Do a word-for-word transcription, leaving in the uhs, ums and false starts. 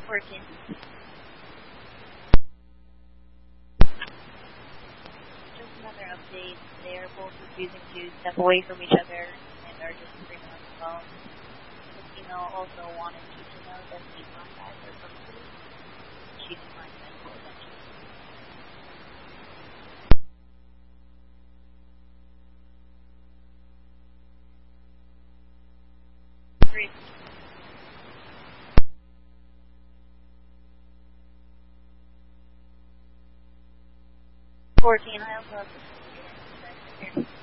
fourteen. Just another update. They are both refusing to step away from each other and are just screaming on the phone. The female also wanted you to know that the contacts are from police. She declined medical attention. Three. Fourteen. I also have to here.